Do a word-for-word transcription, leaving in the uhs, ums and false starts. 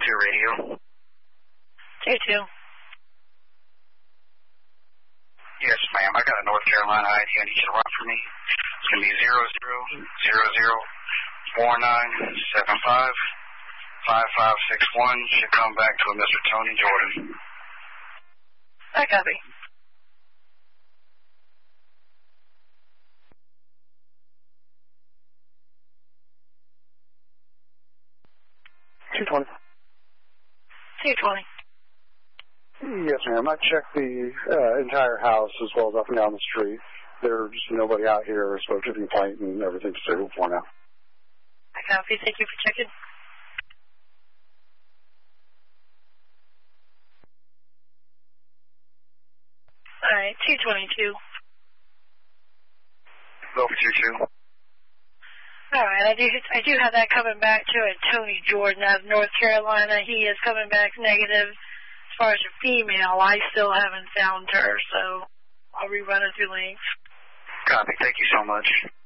two radio. two two. Yes, ma'am. I got a North Carolina I D I need you to run for me. It's going to be zero zero zero zero four nine seven five five five six one. Should come back to a Mister Tony Jordan. I copy. two twenty. two twenty. Yes, ma'am. I checked the uh, entire house as well as up and down the street. There's nobody out here. Spoke to the complaint and everything's stable for now. I copy. Thank you for checking. All right, two twenty-two. Go for two two. All right, I do I do have that coming back to a Tony Jordan out of North Carolina. He is coming back negative. As far as a female, I still haven't found her, so I'll rerun it through links. Copy. Thank you so much.